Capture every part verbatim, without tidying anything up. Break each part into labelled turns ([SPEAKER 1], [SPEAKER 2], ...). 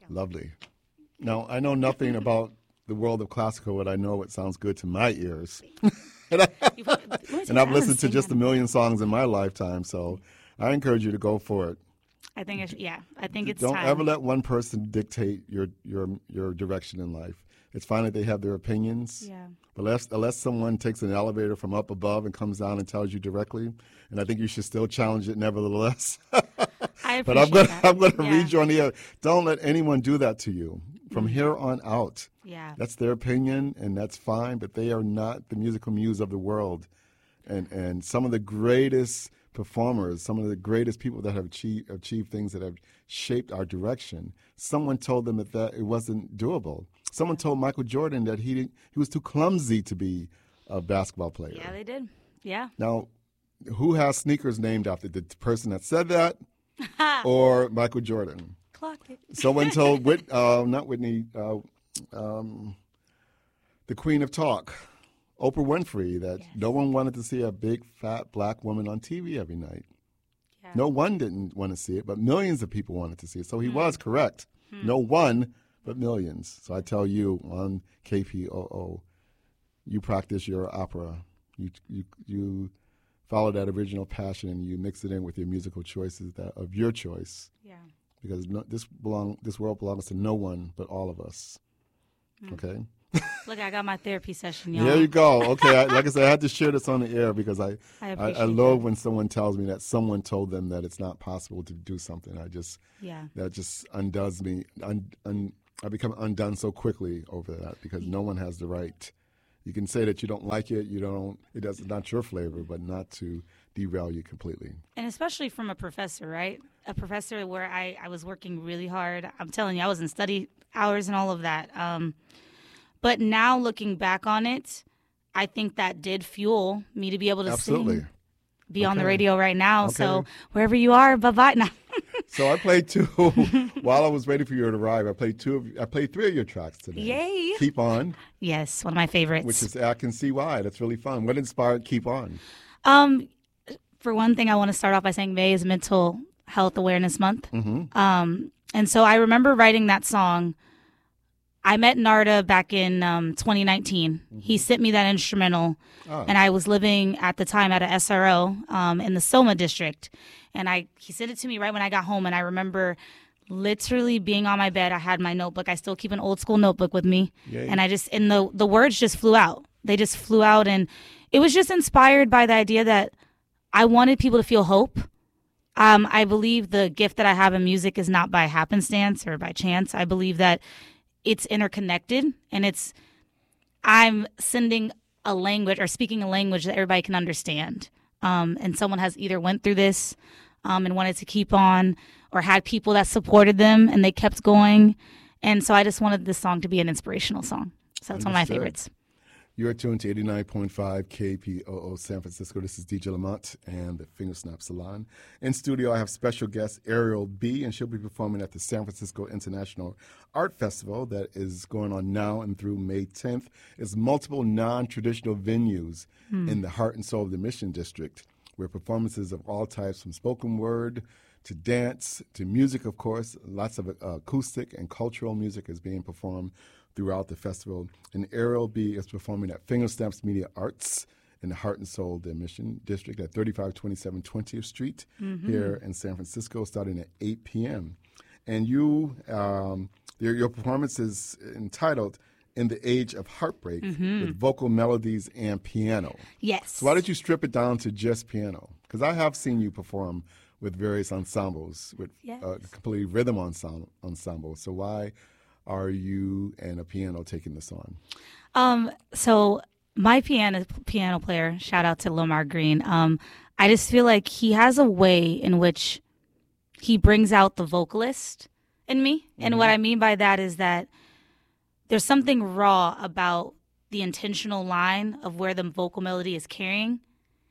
[SPEAKER 1] Lovely. Now, I know nothing about the world of classical, but I know it sounds good to my ears. and I, and I've listened to just a million songs in my lifetime, so I encourage you to go for it.
[SPEAKER 2] I think it's, yeah, I think it's
[SPEAKER 1] Don't
[SPEAKER 2] time.
[SPEAKER 1] ever let one person dictate your your your direction in life. It's fine that they have their opinions,
[SPEAKER 2] Yeah.
[SPEAKER 1] but unless, unless someone takes an elevator from up above and comes down and tells you directly, and I think you should still challenge it nevertheless.
[SPEAKER 2] I appreciate
[SPEAKER 1] But I'm going
[SPEAKER 2] that.
[SPEAKER 1] I'm going to
[SPEAKER 2] Yeah.
[SPEAKER 1] read you on the air. Don't let anyone do that to you. From here on out,
[SPEAKER 2] Yeah.
[SPEAKER 1] that's their opinion, and that's fine, but they are not the musical muse of the world. And and some of the greatest performers, some of the greatest people that have achieved, achieved things that have shaped our direction, someone told them that, that it wasn't doable. Someone told Michael Jordan that he didn't, he was too clumsy to be a basketball player.
[SPEAKER 2] Yeah, they did. Yeah.
[SPEAKER 1] Now, who has sneakers named after the person that said that or Michael Jordan?
[SPEAKER 2] Clock it.
[SPEAKER 1] Someone told, Whit, uh, not Whitney, uh, um, the Queen of Talk, Oprah Winfrey, that
[SPEAKER 2] Yes.
[SPEAKER 1] no one wanted to see a big, fat black woman on T V every night.
[SPEAKER 2] Yeah.
[SPEAKER 1] No one didn't want to see it, but millions of people wanted to see it. So he
[SPEAKER 2] Hmm.
[SPEAKER 1] was correct. No one, but millions. So I tell you on K P O O, you practice your opera. You you you follow that original passion and you mix it in with your musical choices that of your choice.
[SPEAKER 2] Yeah.
[SPEAKER 1] Because no, this belong this world belongs to no one but all of us. Okay.
[SPEAKER 2] Look, I got my therapy session, y'all.
[SPEAKER 1] There you go. Okay, I, like I said, I had to share this on the air because I
[SPEAKER 2] I
[SPEAKER 1] I,
[SPEAKER 2] appreciate
[SPEAKER 1] I love
[SPEAKER 2] that.
[SPEAKER 1] when someone tells me that someone told them that it's not possible to do something. I just
[SPEAKER 2] Yeah.
[SPEAKER 1] that just undoes me. Un, un, I become undone so quickly over that because no one has the right. You can say that you don't like it, you don't. It does not your flavor, but not to derail you completely.
[SPEAKER 2] And especially from a professor, right? A professor where I, I was working really hard. I'm telling you, I was in study hours and all of that. Um, but now looking back on it, I think that did fuel me to be able to
[SPEAKER 1] Absolutely.
[SPEAKER 2] sing, be on the
[SPEAKER 1] Okay.
[SPEAKER 2] radio right now. So
[SPEAKER 1] Okay.
[SPEAKER 2] wherever you are, bye-bye. No.
[SPEAKER 1] So I played two while I was waiting for you to arrive. I played two. Of, I played three of your tracks today.
[SPEAKER 2] Yay.
[SPEAKER 1] Keep On,
[SPEAKER 2] Yes, one of my favorites.
[SPEAKER 1] which is I can see why. That's really fun. What inspired Keep On?
[SPEAKER 2] Um, for one thing, I want to start off by saying May is Mental Health Awareness Month.
[SPEAKER 1] Mm-hmm.
[SPEAKER 2] Um, and so I remember writing that song. I met Narda back in um, twenty nineteen. He sent me that instrumental,
[SPEAKER 1] Ah.
[SPEAKER 2] and I was living at the time at a S R O um, in the Soma district. And I he sent it to me right when I got home, and I remember literally being on my bed. I had my notebook. I still keep an old school notebook with me,
[SPEAKER 1] Yay.
[SPEAKER 2] and I just and the the words just flew out. They just flew out, and it was just inspired by the idea that I wanted people to feel hope. Um, I believe the gift that I have in music is not by happenstance or by chance. I believe that it's interconnected, and it's I'm sending a language or speaking a language that everybody can understand. Um, and someone has either went through this um, and wanted to keep on, or had people that supported them and they kept going. And so I just wanted this song to be an inspirational song. So it's one of my
[SPEAKER 1] Understood.
[SPEAKER 2] favorites.
[SPEAKER 1] You're tuned to eighty-nine point five K P O O San Francisco. This is D J Lamont and the Fingersnap Salon. In studio, I have special guest Ariel B., and she'll be performing at the San Francisco International Art Festival that is going on now and through May tenth. It's multiple non-traditional venues in the heart and soul of the Mission District, where performances of all types, from spoken word to dance to music, of course, lots of uh, acoustic and cultural music is being performed throughout the festival. And Ariel B. is performing at Fingersnaps Media Arts in the heart and soul of the Mission District at thirty-five twenty-seven twentieth Street here in San Francisco, starting at eight p.m. And you, um, your, your performance is entitled In the Age of Heartbreak with vocal melodies and piano.
[SPEAKER 2] Yes.
[SPEAKER 1] So why did you strip it down to just piano? Because I have seen you perform with various ensembles, with
[SPEAKER 2] Yes.
[SPEAKER 1] uh, completely rhythm ensemble, ensemble. So why are you and a piano taking this on?
[SPEAKER 2] Um, so my piano piano player, shout out to Lomar Green. Um, I just feel like he has a way in which he brings out the vocalist in me. And what I mean by that is that there's something raw about the intentional line of where the vocal melody is carrying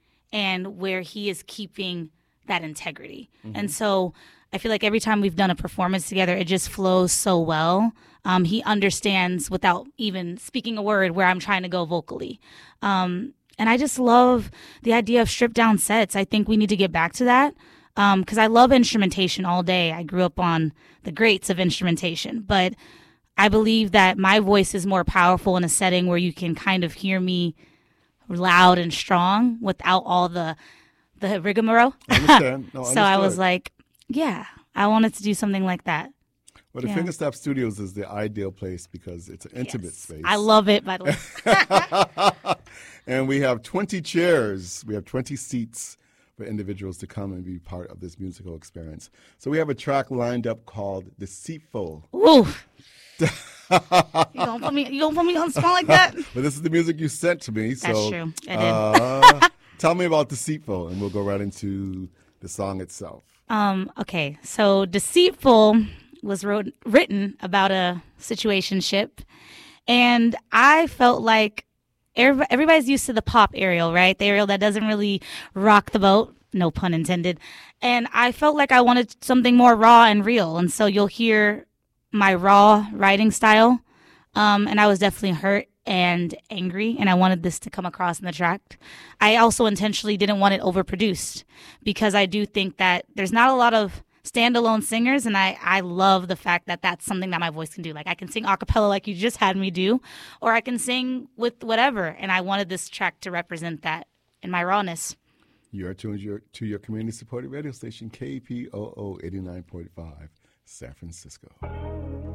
[SPEAKER 2] and where he is keeping that integrity. And so I feel like every time we've done a performance together, it just flows so well. Um, he understands without even speaking a word where I'm trying to go vocally. Um, and I just love the idea of stripped down sets. I think we need to get back to that. because I love instrumentation all day. I grew up on the greats of instrumentation, but I believe that my voice is more powerful in a setting where you can kind of hear me loud and strong without all the the rigmarole.
[SPEAKER 1] I understand. No,
[SPEAKER 2] So I was
[SPEAKER 1] understood.
[SPEAKER 2] like, yeah, I wanted to do something like that.
[SPEAKER 1] Well, the
[SPEAKER 2] yeah.
[SPEAKER 1] Fingerstop Studios is the ideal place because it's an intimate
[SPEAKER 2] Yes.
[SPEAKER 1] space.
[SPEAKER 2] I love it, by the way.
[SPEAKER 1] And we have twenty chairs. We have twenty seats for individuals to come and be part of this musical experience. So we have a track lined up called Deceitful.
[SPEAKER 2] Ooh. you don't put me you don't put me on the spot like that.
[SPEAKER 1] But this is the music you sent to me. So,
[SPEAKER 2] That's true. I did.
[SPEAKER 1] Uh, tell me about Deceitful, and we'll go right into the song itself.
[SPEAKER 2] Um, okay, so Deceitful was wrote, written about a situationship, and I felt like every, everybody's used to the pop Ariel, right? The Ariel that doesn't really rock the boat, no pun intended. And I felt like I wanted something more raw and real, and so you'll hear my raw writing style, um, and I was definitely hurt and angry, and I wanted this to come across in the track. I also intentionally didn't want it overproduced because I do think that there's not a lot of standalone singers, and I, I love the fact that that's something that my voice can do. Like I can sing a cappella like you just had me do, or I can sing with whatever, and I wanted this track to represent that in my rawness.
[SPEAKER 1] You are tuned your, to your community-supported radio station, K P O O eighty-nine point five, San Francisco.